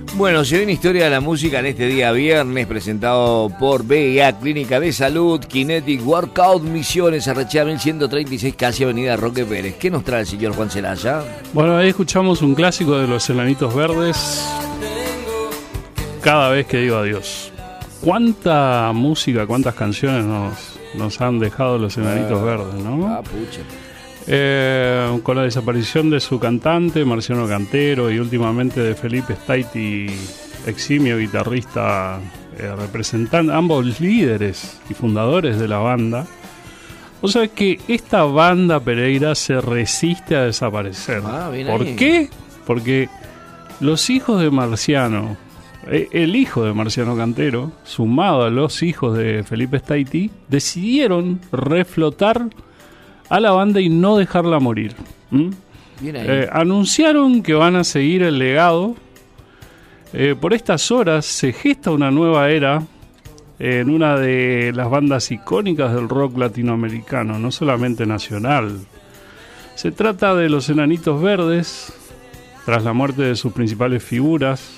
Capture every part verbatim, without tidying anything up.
Bueno, se viene Historia de la Música en este día viernes, presentado por B I A Clínica de Salud, Kinetic Workout, Misiones, Arrechea mil ciento treinta y seis, casi Avenida Roque Pérez. ¿Qué nos trae el señor Juan Celaya? Bueno, ahí escuchamos un clásico de los Enanitos Verdes, Cada vez que digo adiós. ¿Cuánta música, cuántas canciones nos, nos han dejado los Enanitos ah, Verdes, no? Ah, pucha. Eh, con la desaparición de su cantante, Marciano Cantero, y últimamente de Felipe Staiti, eximio guitarrista, eh, representante, ambos líderes y fundadores de la banda. O sea que esta banda, Pereira, se resiste a desaparecer. Ah, bien ¿Por ahí. qué? Porque los hijos de Marciano, eh, el hijo de Marciano Cantero, sumado a los hijos de Felipe Staiti, decidieron reflotar a la banda y no dejarla morir. ¿Mm? Bien ahí. Eh, anunciaron que van a seguir el legado. Eh, por estas horas se gesta una nueva era en una de las bandas icónicas del rock latinoamericano, no solamente nacional. Se trata de los Enanitos Verdes, tras la muerte de sus principales figuras.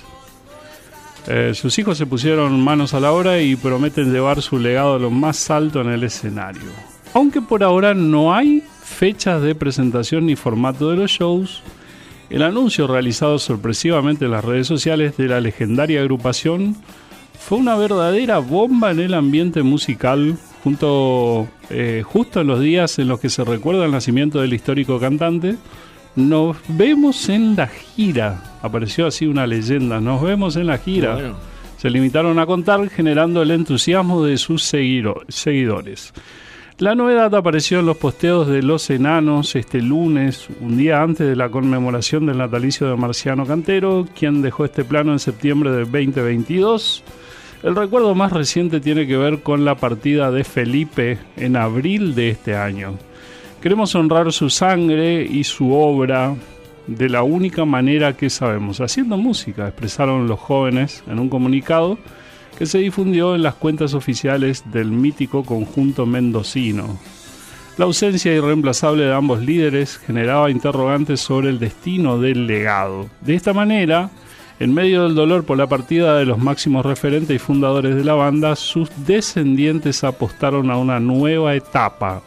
Eh, sus hijos se pusieron manos a la obra y prometen llevar su legado a lo más alto en el escenario. Aunque por ahora no hay fechas de presentación ni formato de los shows, el anuncio realizado sorpresivamente en las redes sociales de la legendaria agrupación fue una verdadera bomba en el ambiente musical, junto, eh, justo en los días en los que se recuerda el nacimiento del histórico cantante. Nos vemos en la gira, apareció así una leyenda, nos vemos en la gira. Bueno. Se limitaron a contar, generando el entusiasmo de sus seguiro- seguidores. La novedad apareció en los posteos de Los Enanos este lunes, un día antes de la conmemoración del natalicio de Marciano Cantero, quien dejó este plano en septiembre del veinte veintidós. El recuerdo más reciente tiene que ver con la partida de Felipe en abril de este año. Queremos honrar su sangre y su obra de la única manera que sabemos, haciendo música, expresaron los jóvenes en un comunicado que se difundió en las cuentas oficiales del mítico conjunto mendocino. La ausencia irreemplazable de ambos líderes generaba interrogantes sobre el destino del legado. De esta manera, en medio del dolor por la partida de los máximos referentes y fundadores de la banda, sus descendientes apostaron a una nueva etapa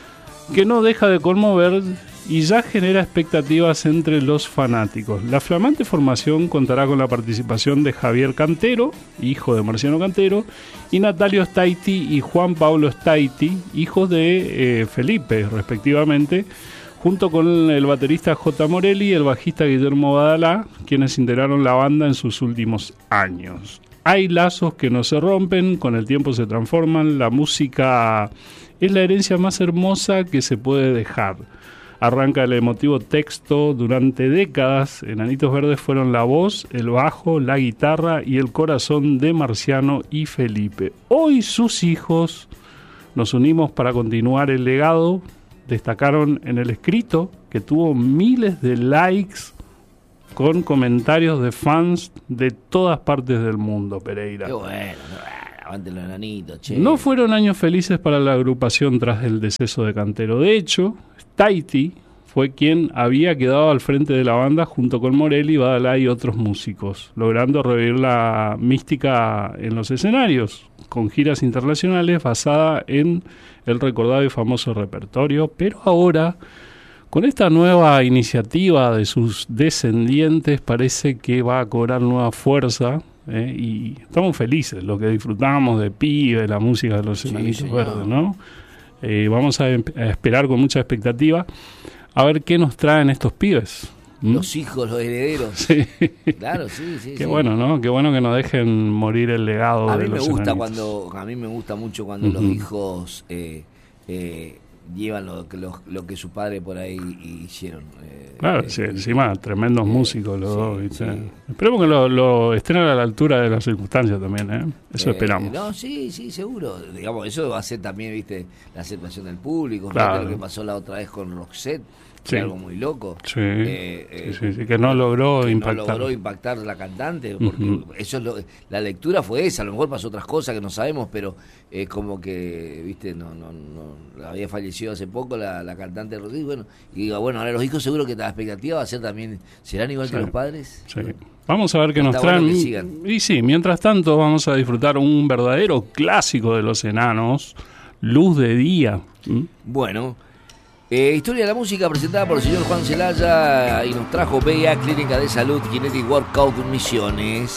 que no deja de conmover y ya genera expectativas entre los fanáticos. La flamante formación contará con la participación de Javier Cantero, hijo de Marciano Cantero, y Natalio Staiti y Juan Pablo Staiti, hijos de eh, Felipe, respectivamente, junto con el baterista J. Morelli y el bajista Guillermo Badalá, quienes integraron la banda en sus últimos años. Hay lazos que no se rompen, con el tiempo se transforman, la música es la herencia más hermosa que se puede dejar. Arranca el emotivo texto. Durante décadas, Enanitos Verdes fueron la voz, el bajo, la guitarra y el corazón de Marciano y Felipe. Hoy sus hijos nos unimos para continuar el legado. Destacaron en el escrito que tuvo miles de likes con comentarios de fans de todas partes del mundo, Pereira. Qué bueno, aguante los enanitos, che. No fueron años felices para la agrupación tras el deceso de Cantero. De hecho, Staiti fue quien había quedado al frente de la banda junto con Morelli, Badalá y otros músicos, logrando revivir la mística en los escenarios, con giras internacionales basada en el recordado y famoso repertorio. Pero ahora, con esta nueva iniciativa de sus descendientes, parece que va a cobrar nueva fuerza. Eh, y estamos felices, lo que disfrutamos de pibe, de la música de los Enanitos sí, Verdes, ¿no? Eh, vamos a, a esperar con mucha expectativa a ver qué nos traen estos pibes. ¿Mm? Los hijos, los herederos. Sí. Claro, sí, sí. Qué sí. bueno, ¿no? Qué bueno que nos dejen morir el legado a de mí me los gusta enanitos. cuando A mí me gusta mucho cuando Uh-huh. los hijos eh, eh, llevan lo que, lo, lo que su padre por ahí hicieron. Eh, Claro, eh, sí, encima tremendos eh, músicos los sí, dos, ¿viste? sí. Esperemos que lo, lo estén a la altura de las circunstancias también, ¿eh? Eso eh, esperamos. No, sí, sí, seguro. Digamos, eso va a ser también, viste, la aceptación del público. Claro. Fíjate lo que pasó la otra vez con Roxette, que Sí. algo muy loco. Sí, Eh, eh, sí, sí, sí, que no logró que impactar. no logró impactar la cantante, porque Uh-huh. eso es lo, la lectura fue esa. A lo mejor pasó otras cosas que no sabemos, pero es como que, viste, no, no, no había fallecido hace poco la, la cantante Rodríguez. Bueno, y digo, bueno, ahora los hijos seguro que la expectativa va a ser también, ¿serán igual Sí. que los padres? Sí. Vamos a ver qué nos Está traen. bueno que sigan. Y sí, mientras tanto vamos a disfrutar un verdadero clásico de los enanos, Luz de Día. ¿Mm? Bueno, eh, historia de la música presentada por el señor Juan Celaya y nos trajo B I A Clínica de Salud Kinetic Workout Misiones.